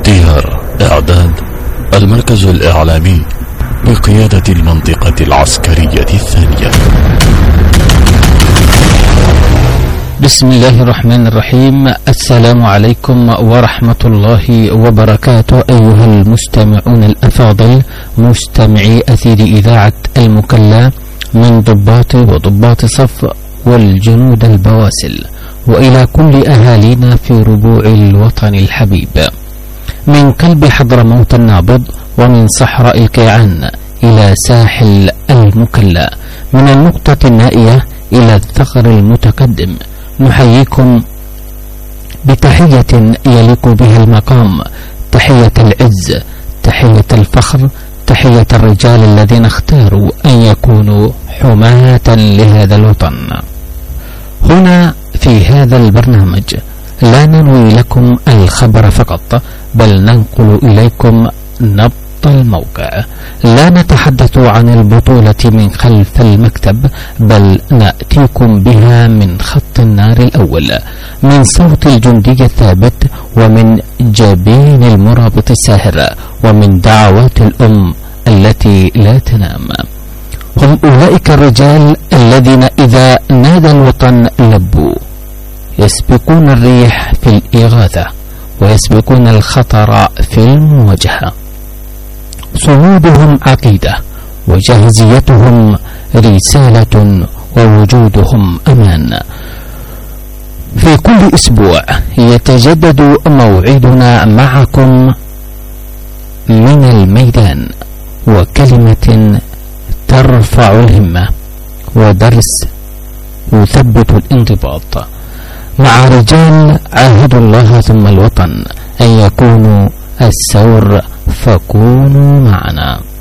اختيار إعداد المركز الإعلامي بقيادة المنطقة العسكرية الثانية. بسم الله الرحمن الرحيم. السلام عليكم ورحمة الله وبركاته أيها المستمعون الأفاضل، مستمعي أثير إذاعة المكلا من ضباط وضباط صف والجنود البواسل، وإلى كل أهالينا في ربوع الوطن الحبيب، من قلب حضرموت النابض ومن صحراء الكيعان إلى ساحل المكلا، من النقطة النائية إلى الثغر المتقدم، نحييكم بتحية يليق بها المقام، تحية العز، تحية الفخر، تحية الرجال الذين اختاروا أن يكونوا حماة لهذا الوطن. هنا في هذا البرنامج لا ننوي لكم الخبر فقط، بل ننقل إليكم نبض الموقع. لا نتحدث عن البطولة من خلف المكتب، بل نأتيكم بها من خط النار الأول، من صوت الجندي الثابت، ومن جبين المرابط الساهر، ومن دعوات الأم التي لا تنام. هم أولئك الرجال الذين إذا نادى الوطن لبوا، يسبقون الريح في الإغاثة، ويسبقون الخطر في المواجهة. صمودهم عقيدة، وجاهزيتهم رسالة، ووجودهم أمان. في كل أسبوع يتجدد موعدنا معكم من الميدان، وكلمة ترفع الهمة، ودرس يثبت الانضباط، مع رجال عاهدوا الله ثم الوطن أن يكونوا السور، فكونوا معنا.